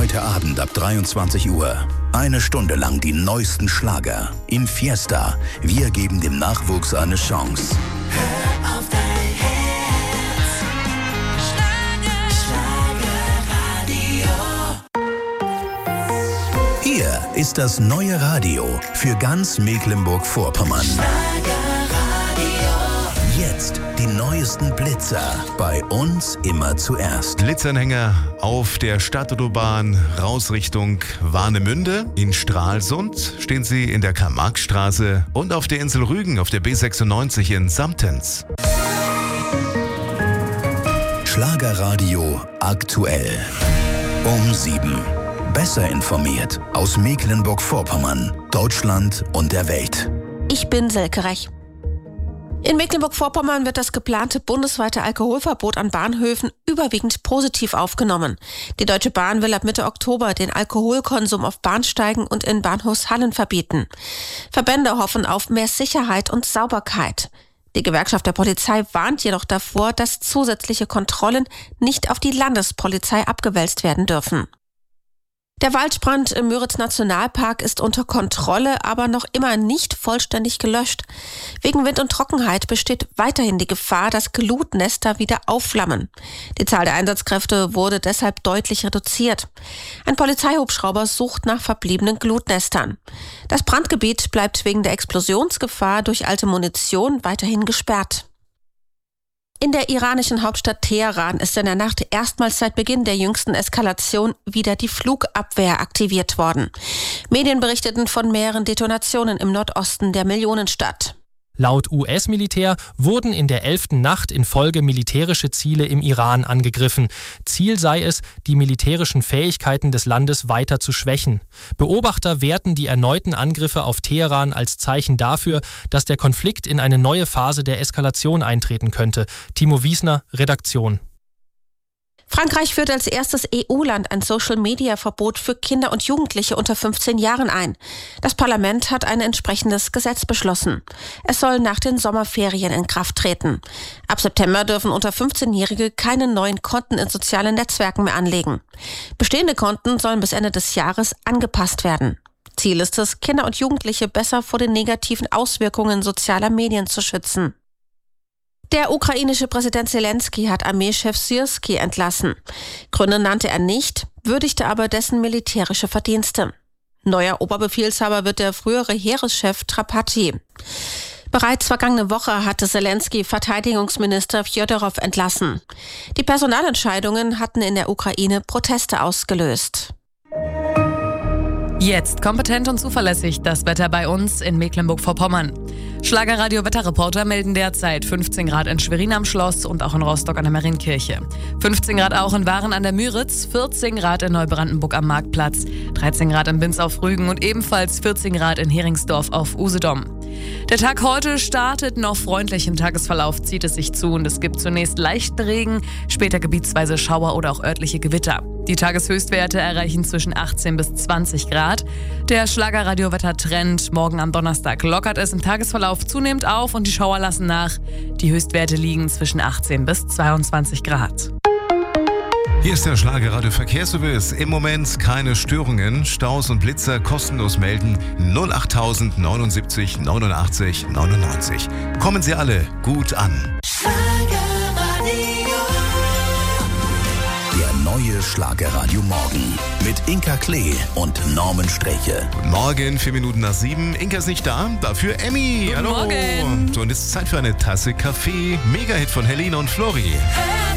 Heute Abend ab 23 Uhr. Eine Stunde lang die neuesten Schlager. In Fiesta. Wir geben dem Nachwuchs eine Chance. Hör auf dein Herz. Schlagerradio. Hier ist das neue Radio für ganz Mecklenburg-Vorpommern. Jetzt die neuesten Blitzer. Bei uns immer zuerst. Blitzanhänger auf der Stadtautobahn raus Richtung Warnemünde. In Stralsund stehen sie in der Karl-Marx-Straße und auf der Insel Rügen auf der B96 in Samtens. Schlagerradio aktuell. Um 7. Besser informiert aus Mecklenburg-Vorpommern, Deutschland und der Welt. Ich bin Silke Rech. In Mecklenburg-Vorpommern wird das geplante bundesweite Alkoholverbot an Bahnhöfen überwiegend positiv aufgenommen. Die Deutsche Bahn will ab Mitte Oktober den Alkoholkonsum auf Bahnsteigen und in Bahnhofshallen verbieten. Verbände hoffen auf mehr Sicherheit und Sauberkeit. Die Gewerkschaft der Polizei warnt jedoch davor, dass zusätzliche Kontrollen nicht auf die Landespolizei abgewälzt werden dürfen. Der Waldbrand im Müritz-Nationalpark ist unter Kontrolle, aber noch immer nicht vollständig gelöscht. Wegen Wind und Trockenheit besteht weiterhin die Gefahr, dass Glutnester wieder aufflammen. Die Zahl der Einsatzkräfte wurde deshalb deutlich reduziert. Ein Polizeihubschrauber sucht nach verbliebenen Glutnestern. Das Brandgebiet bleibt wegen der Explosionsgefahr durch alte Munition weiterhin gesperrt. In der iranischen Hauptstadt Teheran ist in der Nacht erstmals seit Beginn der jüngsten Eskalation wieder die Flugabwehr aktiviert worden. Medien berichteten von mehreren Detonationen im Nordosten der Millionenstadt. Laut US-Militär wurden in der 11. Nacht in Folge militärische Ziele im Iran angegriffen. Ziel sei es, die militärischen Fähigkeiten des Landes weiter zu schwächen. Beobachter werten die erneuten Angriffe auf Teheran als Zeichen dafür, dass der Konflikt in eine neue Phase der Eskalation eintreten könnte. Timo Wiesner, Redaktion. Frankreich führt als erstes EU-Land ein Social-Media-Verbot für Kinder und Jugendliche unter 15 Jahren ein. Das Parlament hat ein entsprechendes Gesetz beschlossen. Es soll nach den Sommerferien in Kraft treten. Ab September dürfen unter 15-Jährige keine neuen Konten in sozialen Netzwerken mehr anlegen. Bestehende Konten sollen bis Ende des Jahres angepasst werden. Ziel ist es, Kinder und Jugendliche besser vor den negativen Auswirkungen sozialer Medien zu schützen. Der ukrainische Präsident Zelensky hat Armeechef Syrski entlassen. Gründe nannte er nicht, würdigte aber dessen militärische Verdienste. Neuer Oberbefehlshaber wird der frühere Heereschef Trapati. Bereits vergangene Woche hatte Zelensky Verteidigungsminister Fjodorow entlassen. Die Personalentscheidungen hatten in der Ukraine Proteste ausgelöst. Jetzt kompetent und zuverlässig das Wetter bei uns in Mecklenburg-Vorpommern. Schlagerradio-Wetterreporter melden derzeit 15 Grad in Schwerin am Schloss und auch in Rostock an der Marienkirche. 15 Grad auch in Waren an der Müritz, 14 Grad in Neubrandenburg am Marktplatz, 13 Grad in Binz auf Rügen und ebenfalls 14 Grad in Heringsdorf auf Usedom. Der Tag heute startet noch freundlich. Im Tagesverlauf zieht es sich zu und es gibt zunächst leichten Regen, später gebietsweise Schauer oder auch örtliche Gewitter. Die Tageshöchstwerte erreichen zwischen 18 bis 20 Grad. Der Schlagerradio-Wetter-Trend morgen am Donnerstag lockert es im Tagesverlauf zunehmend auf und die Schauer lassen nach. Die Höchstwerte liegen zwischen 18 bis 22 Grad. Hier ist der Schlagerradio-Verkehrsservice. Im Moment keine Störungen. Staus und Blitzer kostenlos melden 08000 79 89 99. Kommen Sie alle gut an. Der neue Schlagerradio Morgen mit Inka Klee und Norman Streche. Morgen 4 Minuten nach 7. Inka ist nicht da, dafür Emmy. Guten Hallo. Morgen. So, und es ist Zeit für eine Tasse Kaffee. Mega-Hit von Helene und Flori.